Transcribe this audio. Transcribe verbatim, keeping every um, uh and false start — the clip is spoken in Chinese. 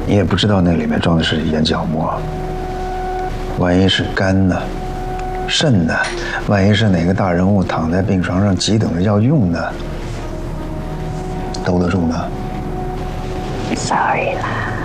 你也不知道那里面装的是眼角膜，万一是肝呢、肾呢？万一是哪个大人物躺在病床上急等着要用呢？兜得住呢 ？Sorry 啦。